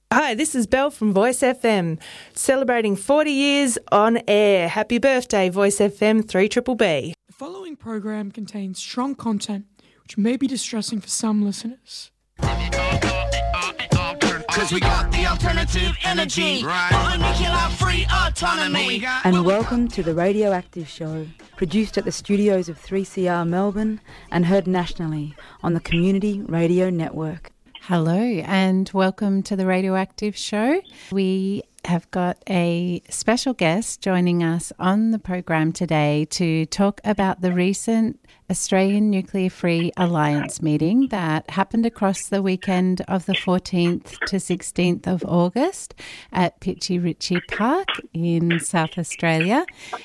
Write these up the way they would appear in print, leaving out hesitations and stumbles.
Hi, this is Belle from Voice FM, celebrating 40 years on air. Happy birthday, Voice FM 3BBB. The following program contains strong content which may be distressing for some listeners. Cause we got the alternative energy, molecular-free autonomy. And welcome to The Radioactive Show, produced at the studios of 3CR Melbourne and heard nationally on the Community Radio Network. Hello and welcome to The Radioactive Show. We have got a special guest joining us on the program today to talk about the recent Australian Nuclear Free Alliance meeting that happened across the weekend of the 14th to 16th of August at Pitchy Ritchie Park in South Australia.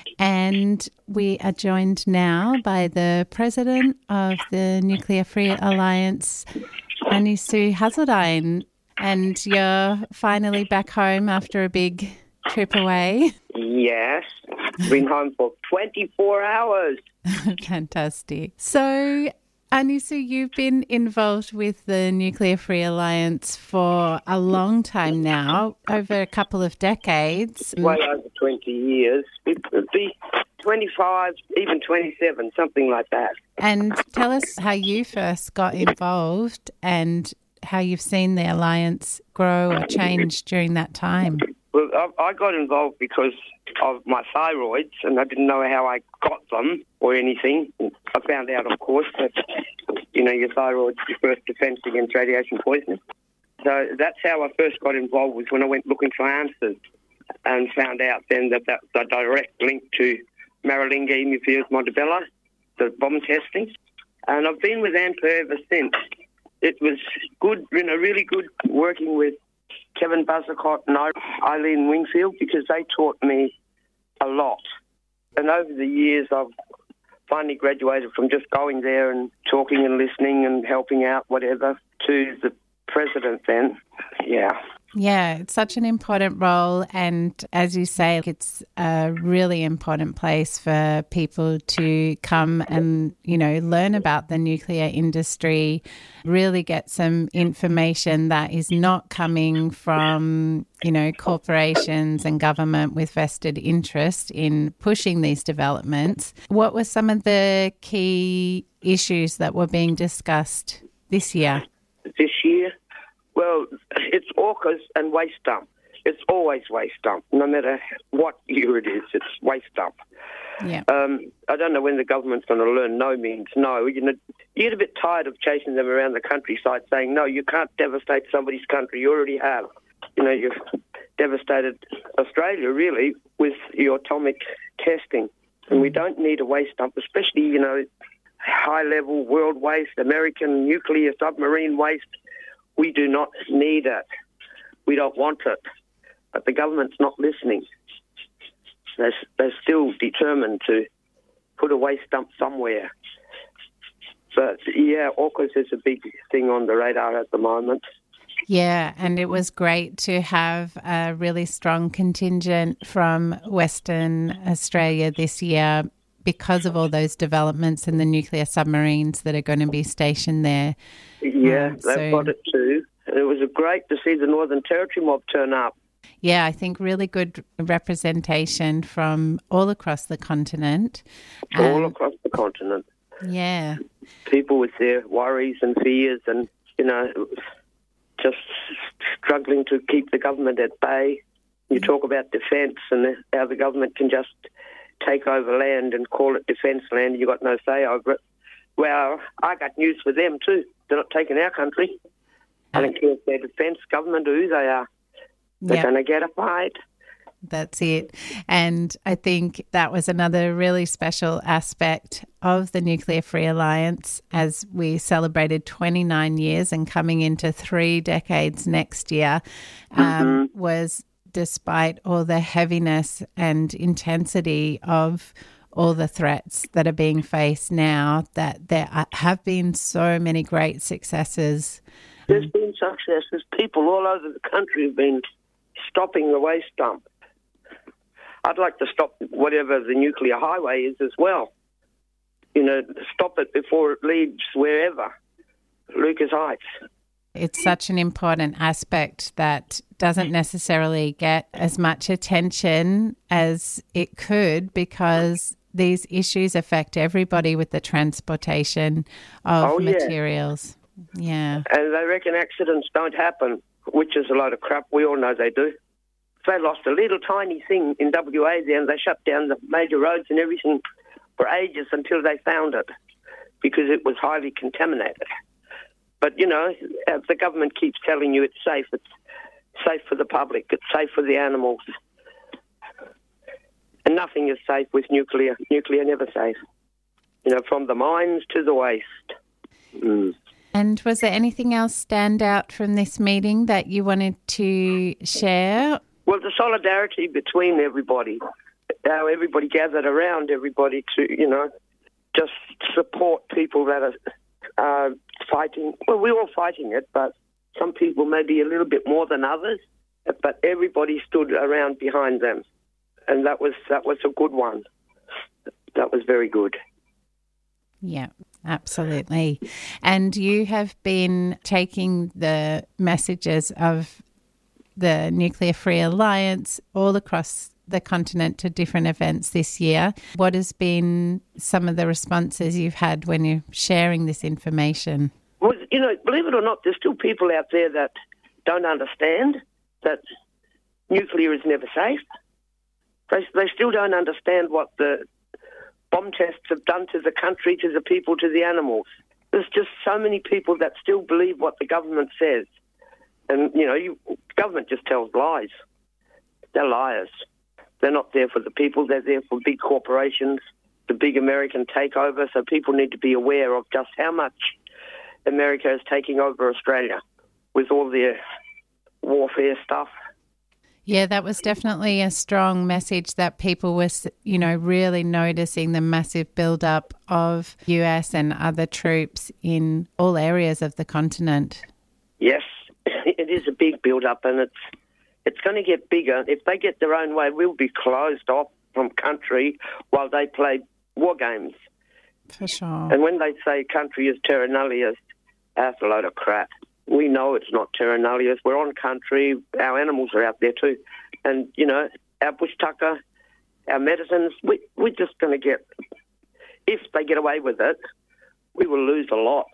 And we are joined now by the President of the Nuclear Free Alliance, Annie-Sue Hazeldine. And you're finally back home after a big trip away. Yes, been home for 24 hours. Fantastic. So, Annie-Sue, you've been involved with the Nuclear Free Alliance for a long time now, over a couple of decades. Way over 20 years. It would be 25, even 27, something like that. And tell us how you first got involved and how you've seen the Alliance grow or change during that time. Well, I got involved because of my thyroids, and I didn't know how I got them or anything. I found out, of course, that, your thyroid's your first defence against radiation poisoning. So that's how I first got involved, was when I went looking for answers and found out then that that's a direct link to Maralinga, Hemophilia Montebello, the bomb testing. And I've been with ANPR ever since. It was good, really good working with Kevin Buzzacott and Eileen Wingfield, because they taught me a lot. And over the years, I've finally graduated from just going there and talking and listening and helping out, whatever, to the president then. Yeah, it's such an important role, and as you say, it's a really important place for people to come and, learn about the nuclear industry, really get some information that is not coming from, corporations and government with vested interest in pushing these developments. What were some of the key issues that were being discussed this year? This year? Well, it's AUKUS and waste dump. It's always waste dump. No matter what year it is, it's waste dump. Yeah. I don't know when the government's going to learn no means no. You get a bit tired of chasing them around the countryside saying, no, you can't devastate somebody's country. You already have. You've devastated Australia, really, with your atomic testing. And we don't need a waste dump, especially, high-level world waste, American nuclear submarine waste. We do not need it. We don't want it. But the government's not listening. They're still determined to put a waste dump somewhere. But, AUKUS is a big thing on the radar at the moment. Yeah, and it was great to have a really strong contingent from Western Australia this year because of all those developments and the nuclear submarines that are going to be stationed there. Yeah, they've got it too. And it was great to see the Northern Territory mob turn up. Yeah, I think really good representation from all across the continent. All across the continent. Yeah. People with their worries and fears and, just struggling to keep the government at bay. You talk about defence and how the government can just take over land and call it defence land and you've got no say over it. Well, I got news for them too. They're not taking our country. I don't care if they're defence government or who they are. They're going to get a fight. That's it. And I think that was another really special aspect of the Nuclear Free Alliance as we celebrated 29 years and coming into 3 decades next year, was despite all the heaviness and intensity of all the threats that are being faced now, that there have been so many great successes. There's been successes. People all over the country have been stopping the waste dump. I'd like to stop whatever the nuclear highway is as well. Stop it before it leads wherever. Lucas Heights. It's such an important aspect that doesn't necessarily get as much attention as it could, because these issues affect everybody with the transportation of materials. Yeah. And they reckon accidents don't happen, which is a load of crap. We all know they do. They lost a little tiny thing in WA there, and they shut down the major roads and everything for ages until they found it, because it was highly contaminated. But, you know, the government keeps telling you it's safe for the public, it's safe for the animals. And nothing is safe with nuclear. Nuclear never safe. You know, from the mines to the waste. And was there anything else stand out from this meeting that you wanted to share? Well, the solidarity between everybody, how everybody gathered around everybody to, you know, just support people that are fighting. Well, we're all fighting it, but some people maybe a little bit more than others, but everybody stood around behind them. And that was a good one. That was very good. Yeah, absolutely. And you have been taking the messages of the Nuclear Free Alliance all across the continent to different events this year. What has been some of the responses you've had when you're sharing this information? Well, you know, believe it or not, there's still people out there that don't understand that nuclear is never safe. They still don't understand what the bomb tests have done to the country, to the people, to the animals. There's just so many people that still believe what the government says. And, you know, government just tells lies. They're liars. They're not there for the people. They're there for big corporations, the big American takeover. So people need to be aware of just how much America is taking over Australia with all their warfare stuff. Yeah, that was definitely a strong message that people were, you know, really noticing the massive build-up of US and other troops in all areas of the continent. Yes, it is a big build-up, and it's going to get bigger. If they get their own way, we'll be closed off from country while they play war games. For sure. And when they say country is terra nullius, that's a load of crap. We know it's not terra nullius. We're on country. Our animals are out there too. And, you know, our bush tucker, our medicines, we're just going to get, if they get away with it, we will lose a lot.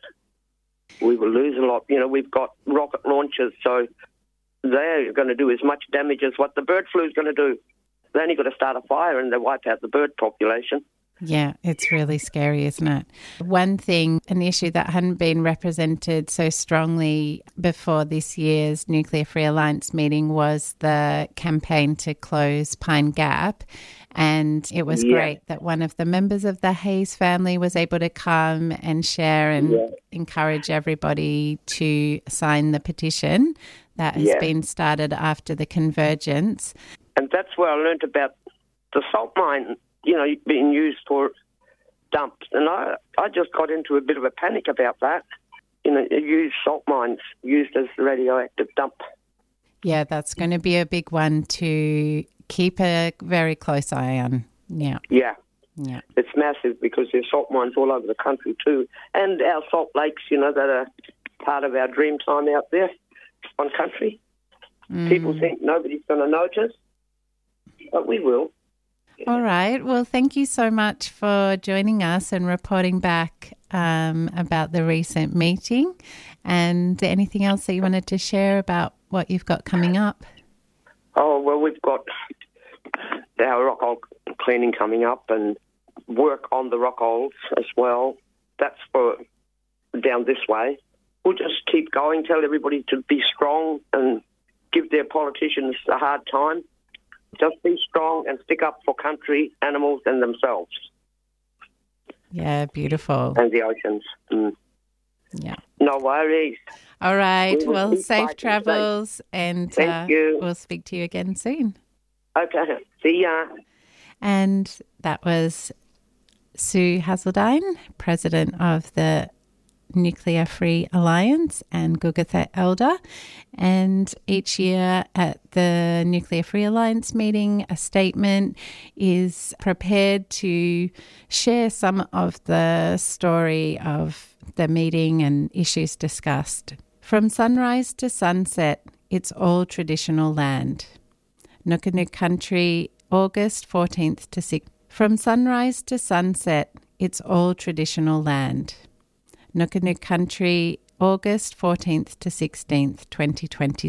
We will lose a lot. You know, we've got rocket launchers, so they're going to do as much damage as what the bird flu is going to do. They only got to start a fire and they wipe out the bird population. Yeah, it's really scary, isn't it? One thing, an issue that hadn't been represented so strongly before this year's Nuclear Free Alliance meeting was the campaign to close Pine Gap. And it was great that one of the members of the Hayes family was able to come and share and encourage everybody to sign the petition that has been started after the convergence. And that's where I learned about the salt mine, you know, being used for dumps. And I just got into a bit of a panic about that. You know, used salt mines used as the radioactive dump. Yeah, that's going to be a big one to keep a very close eye on. Yeah. Yeah. It's massive because there's salt mines all over the country too. And our salt lakes, you know, that are part of our dream time out there on country. People think nobody's going to notice, but we will. All right. Well, thank you so much for joining us and reporting back about the recent meeting. And anything else that you wanted to share about what you've got coming up? Oh, well, we've got our rock hole cleaning coming up and work on the rock holes as well. That's for down this way. We'll just keep going, tell everybody to be strong and give their politicians a hard time. Just be strong and stick up for country, animals and themselves. Yeah, beautiful. And the oceans. Yeah. No worries. All right. Well, safe travels and thank you. We'll speak to you again soon. Okay. See ya. And that was Sue Hazeldine, President of the Nuclear Free Alliance, and Gugatha Elder. And each year at the Nuclear Free Alliance meeting, a statement is prepared to share some of the story of the meeting and issues discussed From sunrise to sunset, it's all traditional land. Nukunuk Country, August 14th to 6th. From sunrise to sunset, it's all traditional land. Nukunuk Country, August 14th to 16th, 2023.